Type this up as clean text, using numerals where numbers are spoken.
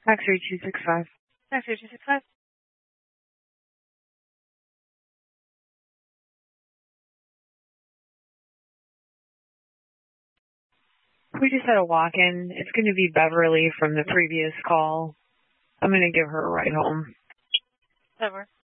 X-ray 265. X-ray 265. We just had a walk-in. It's going to be Beverly from the previous call. I'm going to give her a ride home. Over.